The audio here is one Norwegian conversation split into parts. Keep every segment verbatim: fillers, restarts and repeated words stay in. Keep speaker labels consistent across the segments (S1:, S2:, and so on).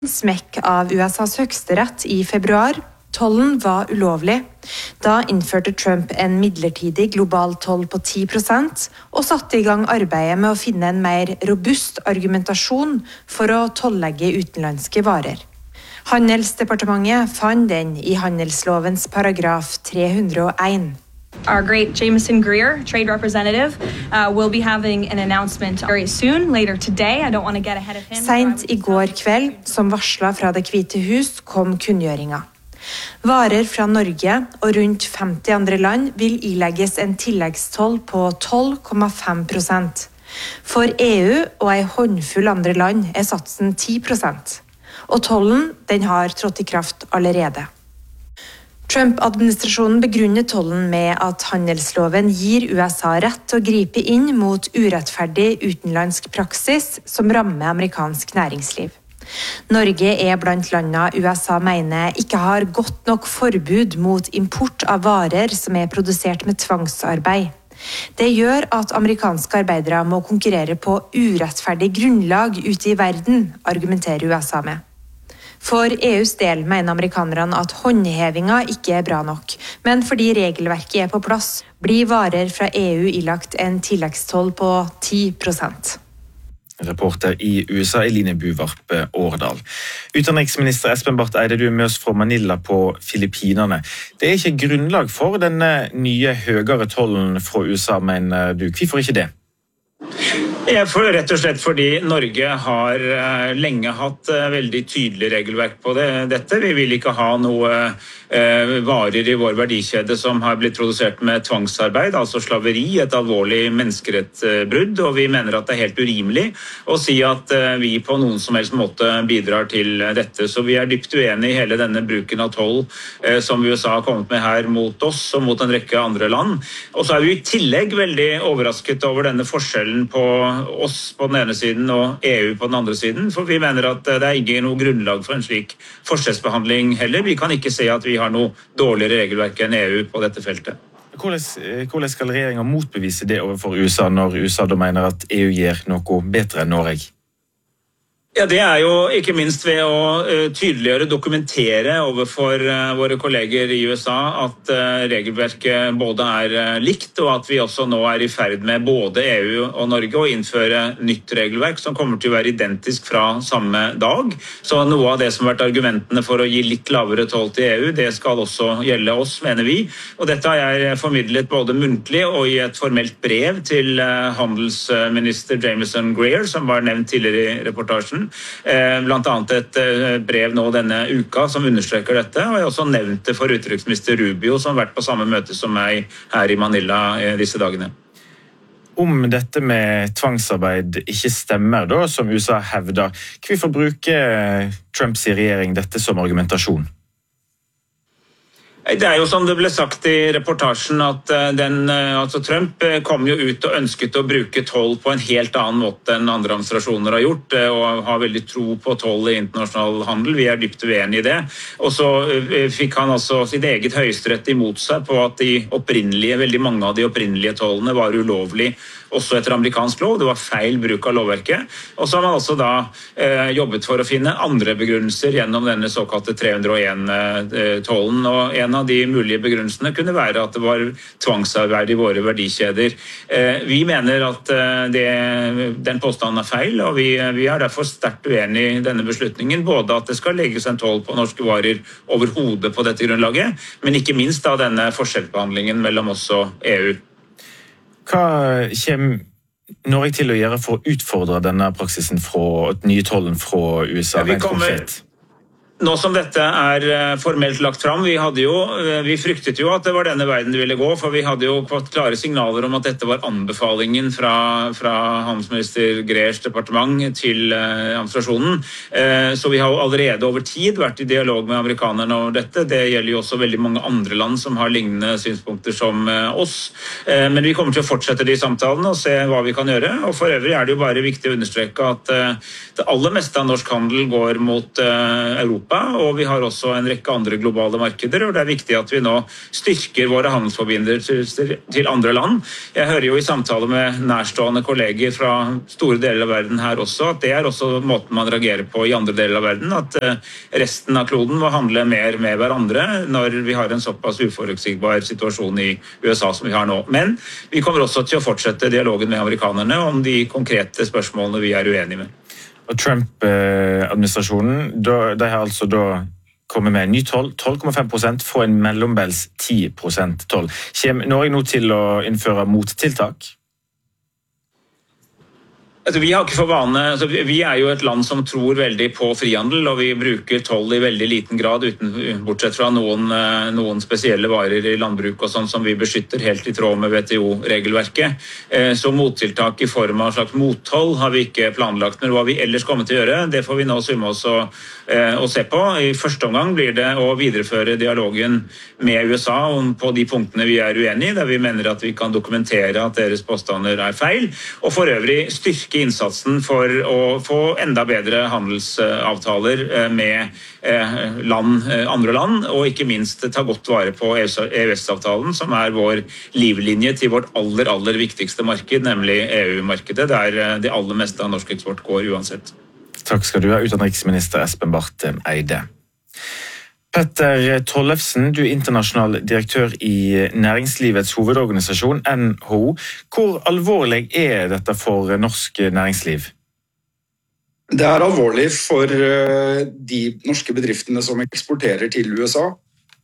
S1: smekk av U S A's høyesterett i februar. Tollen var ulovlig. Da innførte Trump en midlertidig global toll på ti prosent og satte i gang arbeidet med å finne en mer robust argumentasjon for å tollegge utenlandske varer. Handelsdepartementet fant den i handelslovens paragraf tre hundre og en.
S2: Our great Jameson Greer, trade representative, uh, will be having an announcement very soon, later today. I don't want to get ahead of him.
S1: Sent i går kveld, som varslet fra Det hvite hus, kom kunngjøringa. Varer fra Norge og rundt femti andre land vil ilegges en tilleggstoll på tolv komma fem prosent. For E U og en håndfull andre land er satsen ti prosent. Og tollen, den har trådt i kraft allerede. Trump-administrasjonen begrunner tollen med at handelsloven gir U S A rett til å gripe inn mot urettferdig utenlandsk praksis som rammer amerikansk næringsliv. Norge er blant landene U S A mener ikke har godt nok forbud mot import av varer som er produsert med tvangsarbeid. Det gjør at amerikanske arbeidere må konkurrere på urettferdig grunnlag ute i verden, argumenterer U S A med. For E U's del mener amerikanerne at håndhevinga ikke er bra nok, men fordi regelverket er på plass, blir varer fra E U ilagt en tilleggstoll på ti prosent.
S3: Reporter i U S A, Eline Buvarp Årdal. Utenriksminister Espen Barth Eide, du er med oss fra Manila på Filippinene. Det er ikke grunnlag for denne nye høyere tollen fra U S A, mener du. Hvorfor ikke det?
S4: Jeg får rett og slett fordi Norge har lenge hatt veldig tydelig regelverk på det, dette. Vi vil ikke ha noe eh, varer i vår verdikjede som har blitt produsert med tvangsarbeid, altså slaveri, et alvorlig menneskerettsbrudd, og vi mener at det er helt urimelig å si at eh, vi på noen som helst måte bidrar til dette. Så vi er dypt uenige i hele denne bruken av toll eh, som U S A har kommet med her mot oss og mot en rekke andre land. Og så er vi i tillegg veldig overrasket over denne forskjellen på oss på den ene siden og E U på den andre siden, for vi mener at det er ikke noe grunnlag for en slik forskjellsbehandling heller. Vi kan ikke se at vi har noe dårligere regelverk enn E U på dette feltet.
S3: Hvordan, hvordan skal regjeringen motbevise det overfor U S A når U S A da mener at E U gjør noe bedre enn Norge?
S4: Ja, det er jo ikke minst ved å uh, tydeliggjøre, dokumentere overfor uh, våre kolleger i U S A at uh, regelverket både er uh, likt, og at vi også nå er i ferd med både E U og Norge å innføre nytt regelverk som kommer til å være identisk fra samme dag. Så noe av det som har vært argumentene for å gi litt lavere toll til E U, det skal også gjelde oss, mener vi. Og dette har jeg formidlet både muntlig og i et formelt brev til uh, handelsminister Jameson Greer, som var nevnt tidligere i reportasjen. Blant annet et brev nå denne uka som understreker dette, og jeg har også nevnt det for utenriksminister Rubio, som har vært på samme møte som meg her i Manila disse dagene.
S3: Om dette med tvangsarbeid ikke stemmer, da, som U S A hevder, hvorfor bruker Trumps regjering dette som argumentasjon?
S4: Det er jo som det ble sagt i reportasjen at den, altså Trump kom jo ut og ønsket å bruke toll på en helt annen måte enn andre administrasjoner har gjort, og har veldig tro på toll i internasjonal handel. Vi er dypt uenige i det. Og så fikk han altså sitt eget høyesterett imot seg på at de opprinnelige, veldig mange av de opprinnelige tollene var ulovlig også etter amerikansk lov. Det var feil bruk av lovverket. Og så har man altså da eh, jobbet for å finne andre begrunnelser gjennom denne såkalte tre hundre og en-tollen. Og en av de mulige begrunnelsene kunne være at det var tvangsarbeid i våre verdikjeder. Eh, vi mener at eh, det, den påstanden er feil, og vi, vi er derfor sterkt uenig i denne beslutningen. Både at det skal legges en toll på norske varer over hodet på dette grunnlaget, men ikke minst da denne forskjellsbehandlingen mellom oss og E U.
S3: Hva kommer Norge til å gjøre for å utfordre denne praksisen fra nye tollen fra U S A?
S4: Ja, vi kommer... Nå som dette er formelt lagt fram, vi, hadde jo, vi fryktet jo at det var denne veien det ville gå, for vi hadde jo fått klare signaler om at dette var anbefalingen fra, fra handelsminister Greers departement til eh, administrasjonen. Eh, så vi har jo allerede over tid vært i dialog med amerikanerne over dette. Det gjelder jo også veldig mange andre land som har lignende synspunkter som eh, oss. Eh, men vi kommer til å fortsette de samtalene og se hva vi kan gjøre. Og for øvrig er det jo bare viktig å understreke at eh, det aller meste av norsk handel går mot eh, Europa Europa, og vi har også en rekke andre globale markeder, og det er viktig at vi nå styrker våre handelsforbindelser til andre land. Jeg hører jo i samtale med nærstående kolleger fra store deler av verden her også, at det er også måten man reagerer på i andre deler av verden, at resten av kloden må handle mer med hverandre når vi har en såpass uforutsigbar situasjon i U S A som vi har nå. Men vi kommer også til å fortsette dialogen med amerikanerne om de konkrete spørsmålene vi er uenige med.
S3: Og Trump-administrasjonen, de har altså da kommet med en ny toll, tolv komma fem prosent, få en mellombels ti prosent toll. Kommer Norge nå til å innføre mottiltak?
S4: Altså, vi har ikke for vane, altså, vi er jo et land som tror veldig på frihandel, og vi bruker toll i veldig liten grad, uten, bortsett fra noen, noen spesielle varer i landbruk og sånn som vi beskytter helt i tråd med W T O-regelverket. Så mottiltak i form av slags mottoll har vi ikke planlagt, men hva vi ellers kommer til å gjøre, det får vi nå summe oss og, og se på. I første omgang blir det å videreføre dialogen med U S A om på de punktene vi er uenige, der vi mener at vi kan dokumentere at deres påstander er feil, og for øvrig styrke innsatsen for å få enda bedre handelsavtaler med land, andre land, og ikke minst ta godt vare på E U S-avtalen, som er vår livlinje til vårt aller, aller viktigste marked, nemlig E U-markedet, der det aller meste av norsk eksport går uansett.
S3: Takk skal du ha, utenriksminister Espen Barth Eide. Petter Tollefsen, du er internasjonal direktør i næringslivets hovedorganisasjon, N H O. Hvor alvorlig er dette for norsk næringsliv?
S5: Det er alvorlig for de norske bedriftene som eksporterer til U S A,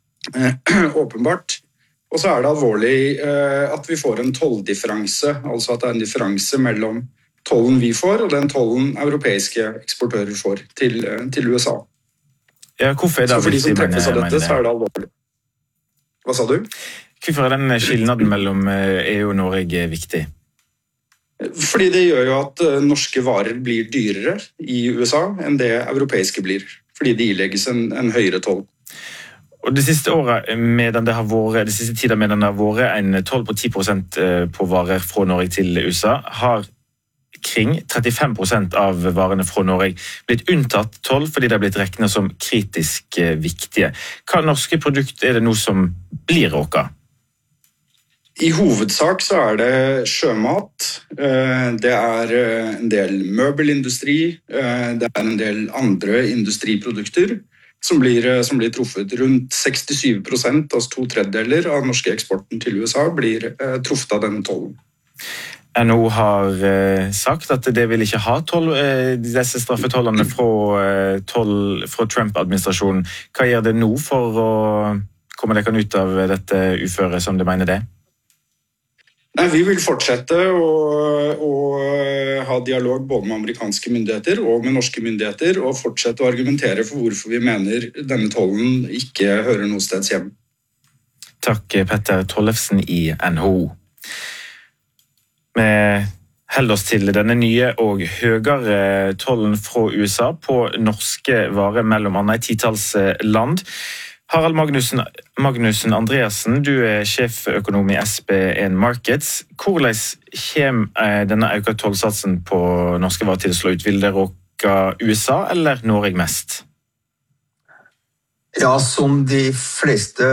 S5: åpenbart. Og så er det alvorlig at vi får en tolldifferanse, altså at det er en differanse mellom tollen vi får og den tollen europeiske eksportører får til, til U S A.
S3: Ja, hvorfor er det
S5: så for de som treffes av dette, så er det alvorlig. Hva sa du?
S3: Hvorfor er den skillnaden mellom E U og Norge viktig?
S5: Fordi det gjør jo at norske varer blir dyrere i U S A enn det europeiske blir. Fordi det ilegges en, en høyere toll.
S3: Og det siste året, medan det har vært, det siste tiden medan det har vært en toll på ti prosent på varer fra Norge til U S A, har kring trettifem prosent av varene fra Norge blitt unntatt toll fordi det har blitt regnet som kritisk viktige. Hva norske produkt er det nå som blir råket?
S5: I hovedsak så er det sjømat, det er en del møbelindustri, det er en del andre industriprodukter som blir, som blir truffet. Rundt sekstisju prosent, altså to tredjedeler av norske eksporten til U S A blir truffet av denne tollen.
S3: N H O har eh, sagt at det vil ikke ha toll, eh, disse straffetollene fra, eh, toll, fra Trump-administrasjonen. Hva gjør det nå for å komme dere ut av dette uføret som de mener det?
S5: Nei, vi vil fortsette å, å ha dialog både med amerikanske myndigheter og med norske myndigheter, og fortsette å argumentere for hvorfor vi mener denne tollen ikke hører noe steds hjem.
S3: Takk, Petter Tollefsen i N H O. Vi holder oss til denne nye og høyere tollen fra U S A på norske varer mellom andre titalls land. Harald Magnussen, Magnussen Andreassen, du er sjeføkonom i S B en Markets. Hvordan kommer denne økte tollsatsen på norske varer til å slå ut? Vil det råke U S A eller Norge mest?
S6: Ja, som de fleste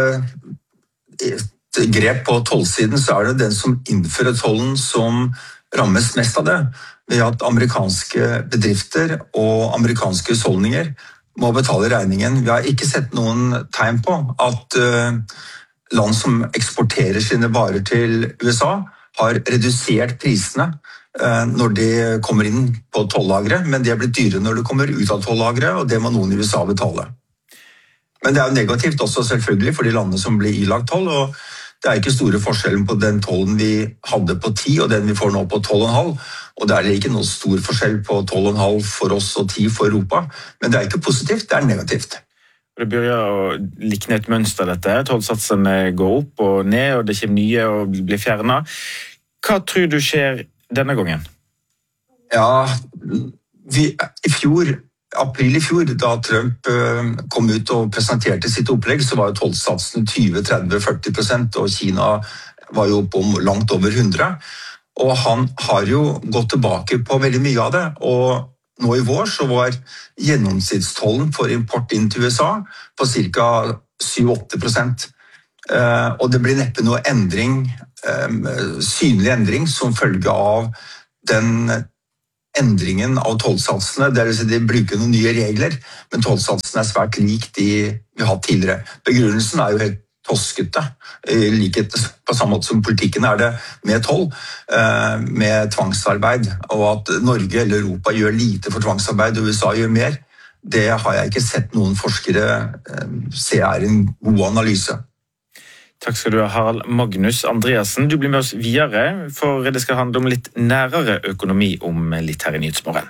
S6: grep på tollsiden, så er det den som innfører tollen som rammes mest av det, ved at amerikanske bedrifter og amerikanske husholdninger må betale regningen. Vi har ikke sett noen tegn på at land som eksporterer sine varer til U S A har redusert prisene når de kommer inn på tollagre, men de er blitt dyre når de kommer ut av tollagre, og det må noen i U S A betale. Men det er jo negativt også selvfølgelig for de landene som blir ilagt toll, og det er ikke store forskjellen på den tollen vi hadde på ti og den vi får nå på tolv komma fem, og det er ikke noe stor forskjell på tolv komma fem for oss og ti for Europa, men det er ikke positivt, det er negativt.
S3: Det begynner å likne et mønster dette. Tollsatsene går opp og ned, og det kommer nye og blir fjernet. Hva tror du skjer denne gangen?
S6: Ja, vi, i fjor april i fjor, da Trump kom ut og presenterte sitt opplegg, så var jo tollsatsen tjue, tretti, førti prosent, og Kina var jo på langt over hundre. Og han har jo gått tilbake på veldig mye av det, og nå i vår så var gjennomsnittstollen for import inn til U S A på ca. syv til åtte prosent. Og det blir neppe noe endring, synlig endring som følge av den endringen av tollsatsene. Det vil si de bruker noen nye regler, men tollsatsene er svært lik de vi har hatt tidligere. Begrunnelsen er jo helt toskete, i likhet på samme måte som politikken er det med toll, med tvangsarbeid, og at Norge eller Europa gjør lite for tvangsarbeid, og U S A gjør mer. Det har jeg ikke sett noen forskere se er en god analyse.
S3: Takk skal du ha, Harald Magnus Andreassen. Du blir med oss videre, for det skal handle om litt nærere økonomi om litt her i Nyhetsmorgen.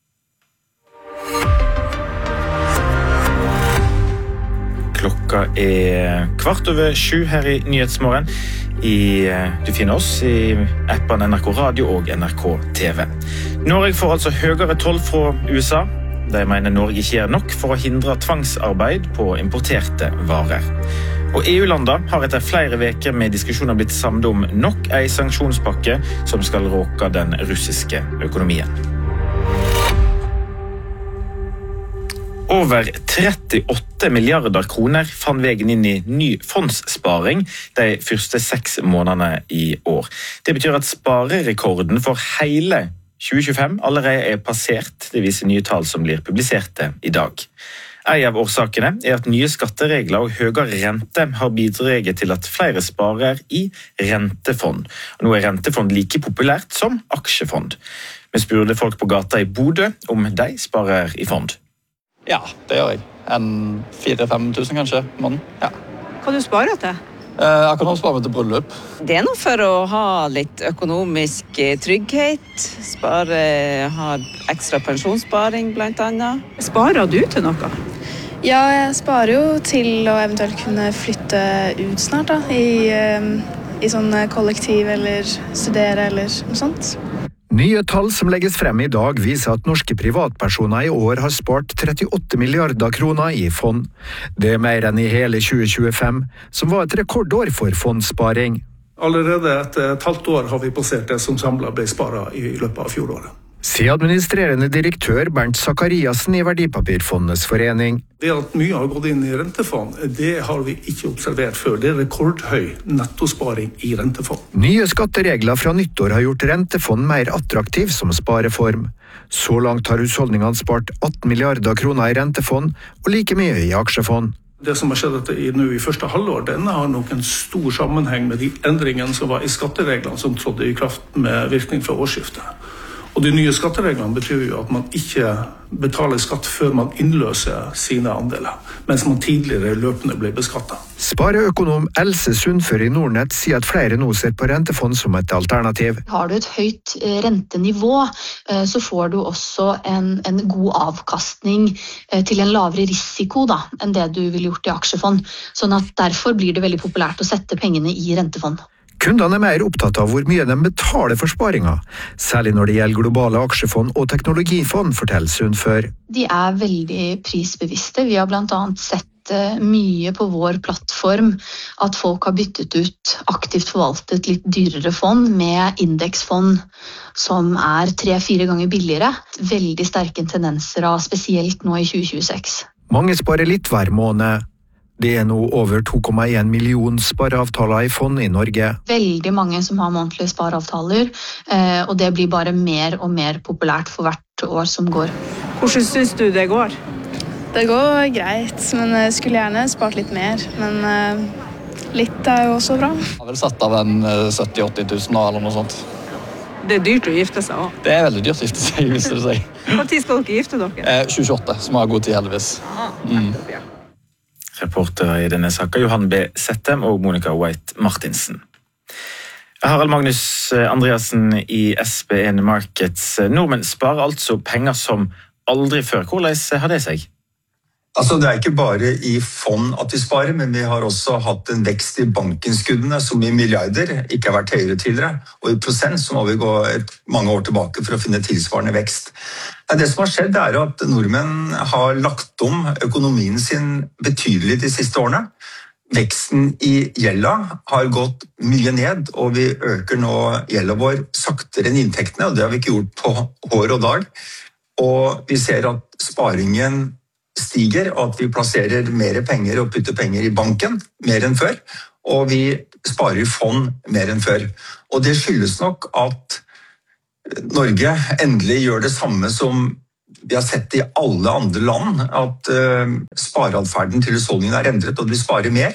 S3: Klokka er kvart over sju her i Nyhetsmorgen. I, du finner oss i appen N R K Radio og N R K T V. Norge får altså høyere toll fra U S A. De mener Norge ikke gjør nok for å hindre tvangsarbeid på importerte varer. Og E U-landene har etter flere veker med diskusjoner blitt samlet om nok en sanksjonspakke som skal råke den russiske økonomien. Over trettiåtte milliarder kroner fant veien inn i ny fondssparing de første seks månedene i år. Det betyr at sparerekorden for hele tjue tjuefem allerede er passert, det viser nye tall som blir publiserte i dag. En av årsakene er at nye skatteregler og høyere rente har bidraget til at flere sparer i rentefond. Og nå er rentefond like populært som aksjefond. Vi spurte folk på gata i Bodø om de sparer i fond.
S7: Ja, det gjør jeg. En fire til fem tusen kanskje, måneden. Ja.
S8: Hva du sparer til?
S7: Eh, jeg kan også spare meg til bryllup.
S8: Det er noe for å ha litt økonomisk trygghet. Spare, ha ekstra pensjonssparing blant annet. Sparer du til noe?
S9: Ja, jeg sparer jo til å eventuelt kunne flytte ut snart da, i, i sånn kollektiv eller studere eller noe sånt.
S10: Nye tall som legges frem i dag viser at norske privatpersoner i år har spart trettiåtte milliarder kroner i fond. Det er mer enn i hele tjue tjuefem, som var et rekordår for fondssparing.
S11: Allerede etter et halvt år har vi passert det som samlet ble sparet i løpet av fjoråret.
S10: Sier administrerende direktør Bernt Zakariassen i Verdipapirfondenes forening.
S11: Det at mye har gått inn i rentefond, det har vi ikke observert før. Det er rekordhøy nettosparing i rentefond.
S10: Nye skatteregler fra nyttår har gjort rentefond mer attraktiv som spareform. Så langt har husholdningene spart atten milliarder kroner i rentefond, og like mye i aksjefond.
S11: Det som har skjedd i, nå i første halvår, denne har nok en stor sammenheng med de endringene som var i skattereglene som trådte i kraft med virkning fra årsskiftet. Og de nye skattereglene betyr jo at man ikke betaler skatt før man innløser sine andeler, mens man tidligere løpende ble beskattet.
S10: Spareøkonom Else Sundfør i Nordnett sier at flere nå ser på rentefond som et alternativ.
S12: Har du et høyt rentenivå, så får du også en, en god avkastning til en lavere risiko da, enn det du ville gjort i aksjefond. Sånn at derfor blir det veldig populært å sette pengene i rentefond.
S10: Kundene er mer opptatt av hvor mye de betaler for sparinga, særlig når det gjelder globale aksjefond og teknologifond, forteller Sundfør.
S12: De er veldig prisbevisste. Vi har blant annet sett mye på vår plattform at folk har byttet ut aktivt forvaltet litt dyrere fond med indeksfond som er tre-fire ganger billigere. Veldig sterke tendenser av spesielt nå i tjue tjueseks.
S10: Mange sparer litt hver måned. Det er nå over to komma en million spareavtaler i fond i Norge.
S12: Veldig mange som har månedlige spareavtaler, og det blir bare mer og mer populært for hvert år som går.
S8: Hvordan synes du det går?
S9: Det går greit, men jeg skulle gjerne spart litt mer. Men litt er jo også bra.
S7: Jeg har vel satt av en sytti til åtti tusen eller noe sånt.
S8: Det er dyrt å gifte seg også.
S7: Det er veldig dyrt å gifte seg, hvis det sier.
S8: Hva tid skal dere gifte dere?
S7: tjue tjueåtte, som har god tid heldigvis. Mm.
S3: Reportere i denne saken Johan B. Settem og Monica White Martinsen. Harald Magnus Andreassen i S B en Markets. Nordmenn sparer altså penger som aldri før. Hvordan har det seg?
S6: Altså, det er ikke bare i fond at vi sparer, men vi har også hatt en vekst i bankinnskuddene som i milliarder ikke har vært høyere tidligere, og i prosent så må vi gå et, mange år tilbake for å finne tilsvarende vekst. Det som har skjedd er at nordmenn har lagt om økonomien sin betydelig de siste årene. Veksten i gjelda har gått mye ned, og vi øker nå gjelda vår saktere enn inntektene, og det har vi ikke gjort på år og dag. og vi ser at sparingen stiger, og at vi plasserer mer penger og putter penger i banken, mer enn før, og vi sparer i fond mer enn før. Og det skyldes nok at Norge endelig gjør det samme som vi har sett i alle andre land, at uh, spareadferden til husholdningen er endret, og vi sparer mer.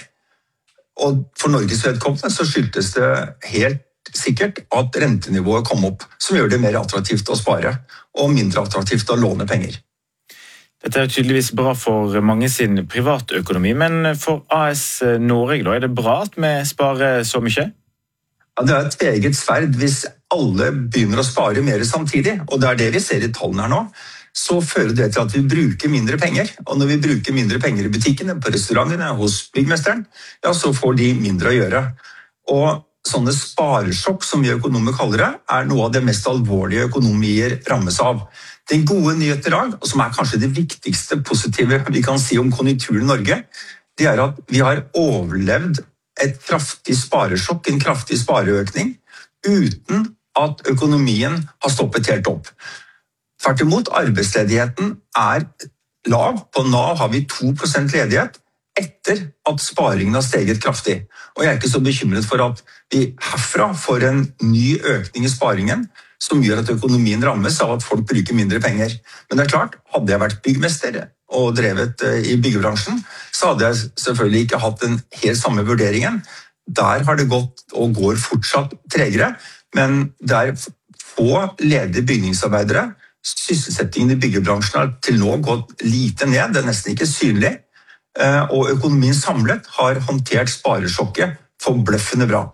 S6: Og for Norges vedkommende så skyldtes det helt sikkert at rentenivået kom opp, som gjør det mer attraktivt å spare, og mindre attraktivt å låne penger.
S3: Dette er tydeligvis bra for mange sin privatøkonomi, men for A S Norge da, er det bra at vi sparer så mye?
S6: Ja, det er et tveegget sverd hvis alle begynner å spare mer samtidig, og det er det vi ser i tallene her nå, så fører det til at vi bruker mindre penger, og når vi bruker mindre penger i butikkene, på restaurantene, hos byggmesteren, ja, så får de mindre å gjøre. Og sånne sparesjokk, som vi økonomer kaller det, er noe av det mest alvorlige økonomier rammes av. Den gode nyheten i dag, og som er kanskje det viktigste positive vi kan si om konjunkturen i Norge, det er at vi har overlevd et kraftig sparesjokk, en kraftig spareøkning, uten at økonomien har stoppet helt opp. Tvert imot, arbeidsledigheten er lav. På Nav har vi to prosent ledighet etter at sparingen har steget kraftig. Og jeg er ikke så bekymret for at vi herfra får en ny økning i sparingen, som gjør at økonomien rammes av at folk bruker mindre penger. Men det er klart, hadde jeg vært byggmester og drevet i byggebransjen, så hadde jeg selvfølgelig ikke hatt den helt samme vurderingen. Der har det gått og går fortsatt tregere, men det er få ledige bygningsarbeidere. Sysselsettingen i byggebransjen har til nå gått lite ned, det er nesten ikke synlig, og økonomien samlet har håndtert sparesjokket forbløffende bra.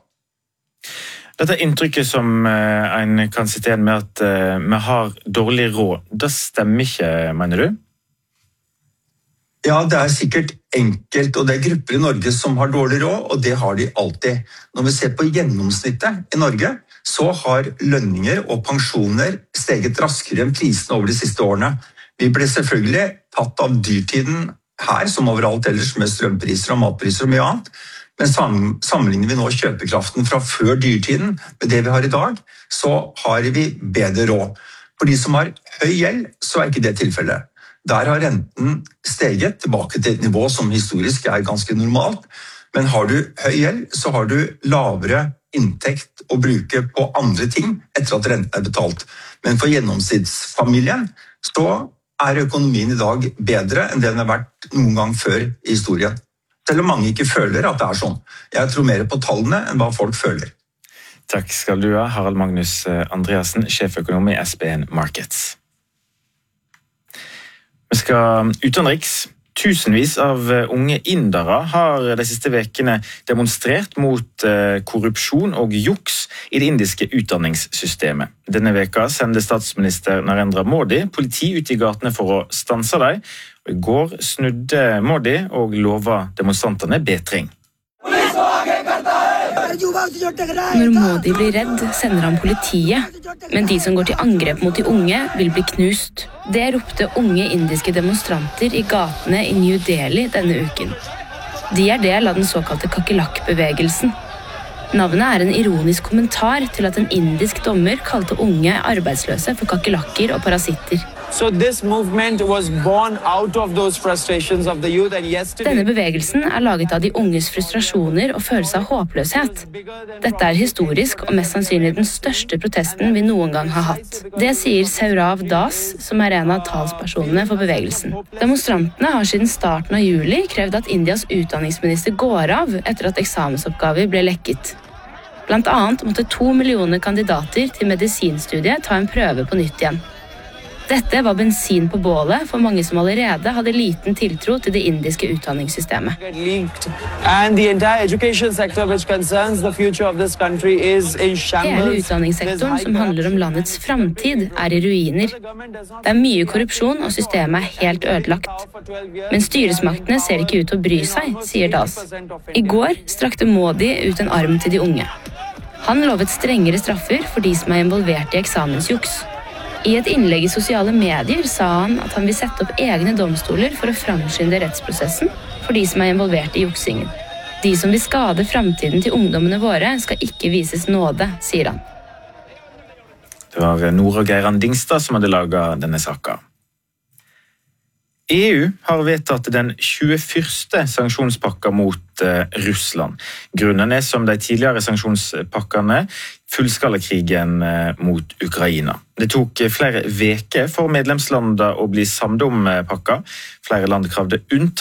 S3: Dette inntrykket som en kan sitte igjen med at vi har dårlig råd, det stemmer ikke, mener du?
S6: Ja, det er sikkert enkelt, og det er grupper i Norge som har dårlig råd, og det har de alltid. Når vi ser på gjennomsnittet i Norge, så har lønninger og pensjoner steget raskere enn prisene over de siste årene. Vi ble selvfølgelig tatt av dyrtiden her, som overalt ellers, med strømpriser og matpriser og mye annet. Men sammenligner vi nå kjøpekraften fra før dyrtiden med det vi har i dag, så har vi bedre råd. For de som har høy gjeld, så er ikke det tilfellet. Der har renten steget tilbake til et nivå som historisk er ganske normalt. Men har du høy gjeld, så har du lavere inntekt å bruke på andre ting etter at renten er betalt. Men for gjennomsnittsfamilien så er økonomien i dag bedre enn det den har vært noen gang før i historien. Selv om mange ikke føler at det er sånn. Jeg tror mer på tallene enn hva folk føler.
S3: Takk skal du ha, Harald Magnus Andreassen, sjeføkonom i S B N Markets. Vi skal utenriks. Tusenvis av unge indere har de siste vekene demonstrert mot korrupsjon og juks i det indiske utdanningssystemet. Denne veka sendte statsminister Narendra Modi politi ut i gatene for å stanse dem. I går snudde Modi og lovet demonstrantene bedring.
S13: Når Modi blir redd, sender han politiet, men de som går til angrep mot de unge vil bli knust. Det ropte unge indiske demonstranter i gatene i New Delhi denne uken. De er del av den såkalte kakelak-bevegelsen. Navnet er en ironisk kommentar til at en indisk dommer kalte unge arbeidsløse for kakelakker og parasitter.
S14: So this movement was born out of those frustrations of the youth, and yesterday...
S13: Denne bevegelsen er laget av de unges frustrasjoner og følelse av håpløshet. Dette er historisk og mest sannsynlig den største protesten vi noen gang har hatt. Det sier Saurav Das, som er en av talspersonene for bevegelsen. Demonstrantene har siden starten av juli krevd at Indias utdanningsminister går av etter at eksamensoppgaver ble lekket. Blant annet måtte to millioner kandidater til medisinstudiet ta en prøve på nytt igjen. Dette var bensin på bålet for mange som allerede hadde liten tiltro til det indiske utdanningssystemet. Hele utdanningssektoren som handler om landets framtid er i ruiner. Det er mye korrupsjon og systemet er helt ødelagt. Men styresmaktene ser ikke ut til å bry seg, sier Das. I går strakte Modi ut en arm til de unge. Han lovet strengere straffer for de som er involvert i eksamensjuks. I et innlegg i sosiale medier sa han at han vil sette opp egne domstoler for å framskynde rettsprosessen for de som er involvert i juksingen. De som vil skade framtiden til ungdommene våre skal ikke vises nåde, sier han.
S3: Det var Nora Geiran Dingstad som hadde laget denne saken. E U har vedtatt den tjuefyrste sanksjonspakka mot uh, Russland. Grunnen er som de tidligere sanksjonspakkene, fullskalakrigen uh, mot Ukraina. Det tok flere veker for medlemslandene å bli samlet om uh, pakka. Flere land kravde unntak